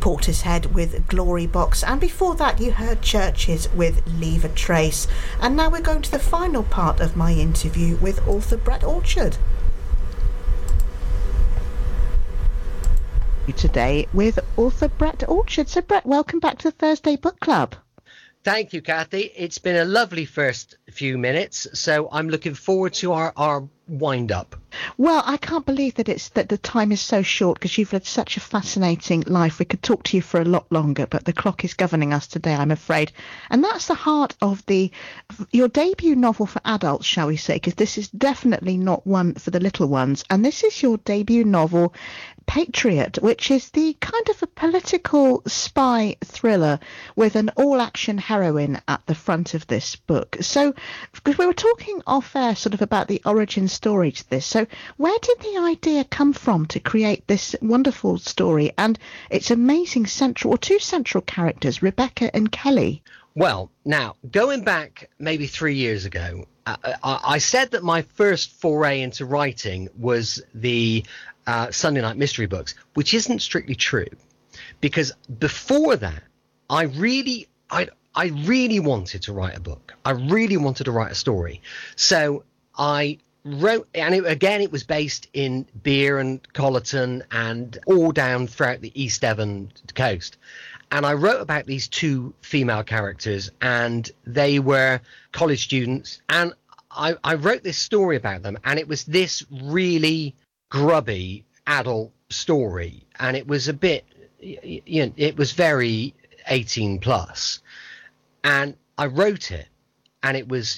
Portishead with Glory Box, and before that you heard Churches with Leave a Trace. And now we're going to the final part of my interview with author Brett Orchard. Today with author Brett Orchard. So Brett, welcome back to the Thursday Book Club. Thank you, Kathy. It's been a lovely first few minutes, so I'm looking forward to our wind-up. Well, I can't believe that the time is so short, because you've led such a fascinating life. We could talk to you for a lot longer, but the clock is governing us today, I'm afraid. And that's the heart of your debut novel for adults, shall we say, because this is definitely not one for the little ones. And this is your debut novel, Patriot, which is the kind of a political spy thriller with an all-action heroine at the front of this book. So, because we were talking off-air sort of about the origin story to this, so where did the idea come from to create this wonderful story and its amazing two central characters, Rebecca and Kelly? Well, now, going back maybe 3 years ago, I said that my first foray into writing was the Sunday Night Mystery books, which isn't strictly true, because before that, I really wanted to write a book. I really wanted to write a story. So I wrote, and it was based in Beer and Collerton and all down throughout the East Devon coast. And I wrote about these two female characters, and they were college students. And I wrote this story about them, and it was this really grubby adult story. And it was a bit, it was very 18 plus. And I wrote it, and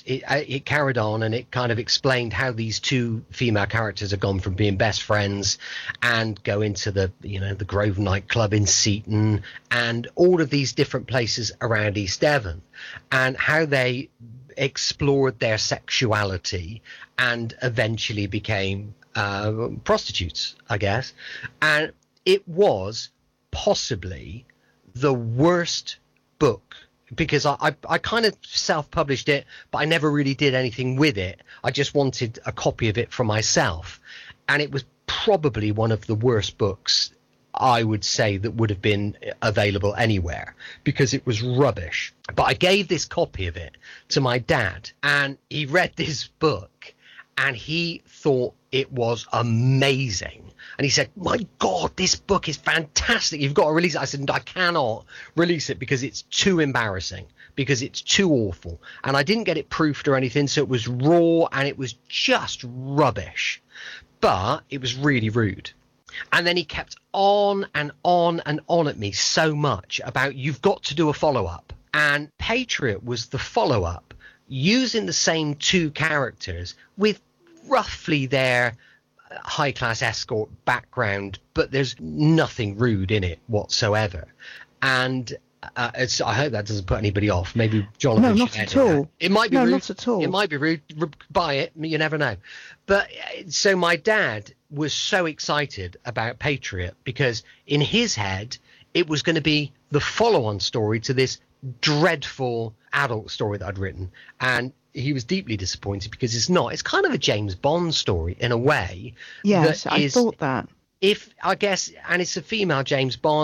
it carried on, and it kind of explained how these two female characters have gone from being best friends and go into the Grove nightclub in Seaton and all of these different places around East Devon, and how they explored their sexuality and eventually became prostitutes, I guess. And it was possibly the worst book, because I kind of self-published it, but I never really did anything with it. I just wanted a copy of it for myself. And it was probably one of the worst books, I would say, that would have been available anywhere, because it was rubbish. But I gave this copy of it to my dad, and he read this book, and he thought it was amazing. And he said, "My God, this book is fantastic. You've got to release it." I said, "I cannot release it because it's too embarrassing, because it's too awful." And I didn't get it proofed or anything, so it was raw, and it was just rubbish. But it was really rude. And then he kept on and on and on at me so much about, "You've got to do a follow-up." And Patriot was the follow-up, using the same two characters with roughly their high-class escort background, but there's nothing rude in it whatsoever. And I hope that doesn't put anybody off. Maybe Jonathan. No, not at all. It might be rude. Not at all. It might be rude. Buy it. You never know. But so my dad was so excited about Patriot, because in his head it was going to be the follow-on story to this dreadful adult story that I'd written. And he was deeply disappointed, because it's not. It's kind of a James Bond story in a way. Yes, I thought that. And it's a female James Bond.